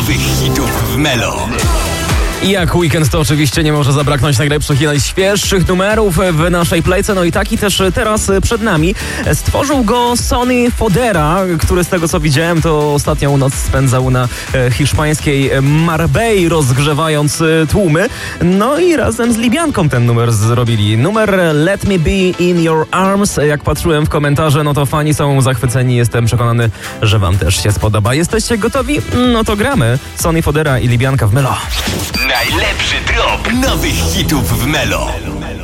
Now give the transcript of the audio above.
nowych hitów w Melo. I jak weekend, to oczywiście nie może zabraknąć najlepszych i najświeższych numerów w naszej playce. No i taki też teraz przed nami. Stworzył go Sonny Fodera, który z tego co widziałem, to ostatnią noc spędzał na hiszpańskiej Marbei, rozgrzewając tłumy. No i razem z Libianką ten numer zrobili. Numer Let Me Be In Your Arms. Jak patrzyłem w komentarze, no to fani są zachwyceni. Jestem przekonany, że wam też się spodoba. Jesteście gotowi? No to gramy. Sonny Fodera i Libianka w Melo. Najlepszy drop nowych hitów w Melo.